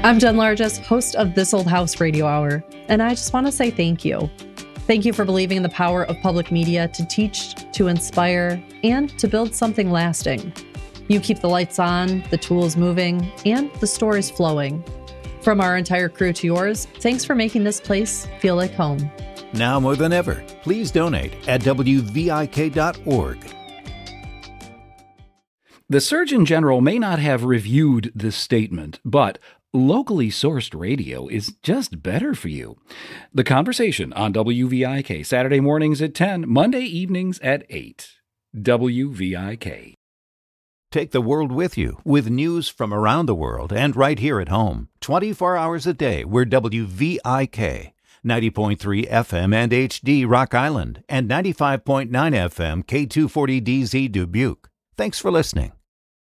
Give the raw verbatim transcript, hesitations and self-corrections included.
I'm Jen Largess, host of This Old House Radio Hour, and I just want to say thank you. Thank you for believing in the power of public media to teach, to inspire, and to build something lasting. You keep the lights on, the tools moving, and the stories flowing. From our entire crew to yours, thanks for making this place feel like home. Now more than ever, please donate at W V I K dot org. The Surgeon General may not have reviewed this statement, but locally sourced radio is just better for you. The Conversation on W V I K, Saturday mornings at ten, Monday evenings at eight. W V I K. Take the world with you with news from around the world and right here at home. twenty-four hours a day, we're W V I K. ninety point three F M and H D Rock Island and ninety-five point nine F M K two forty D Z Dubuque. Thanks for listening.